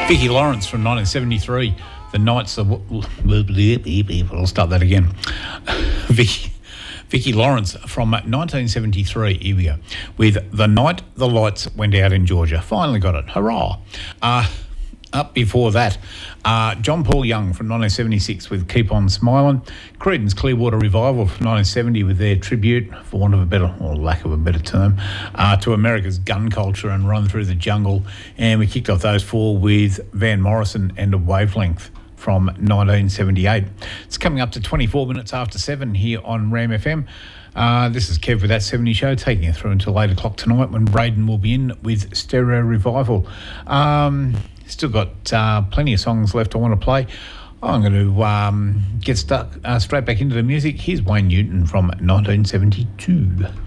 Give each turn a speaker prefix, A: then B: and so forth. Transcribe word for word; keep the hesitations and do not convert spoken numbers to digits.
A: Vicki Lawrence from nineteen seventy-three. The Nights of... I'll start that again. Vicki... Vicki Lawrence from nineteen seventy-three, here we go, with The Night the Lights Went Out in Georgia. Finally got it. Hurrah. Uh, up before that, uh, John Paul Young from nineteen seventy-six with Keep On Smiling. Creedence Clearwater Revival from nineteen seventy with their tribute, for want of a better, or lack of a better term, uh, to America's gun culture and Run Through the Jungle. And we kicked off those four with Van Morrison and A Wavelength from nineteen seventy-eight. It's coming up to twenty-four minutes after seven here on Ram F M. Uh, this is Kev with That seventy Show, taking you through until eight o'clock tonight when Braden will be in with Stereo Revival. Um, still got uh, plenty of songs left I want to play. I'm going to um, get stuck uh, straight back into the music. Here's Wayne Newton from nineteen seventy-two.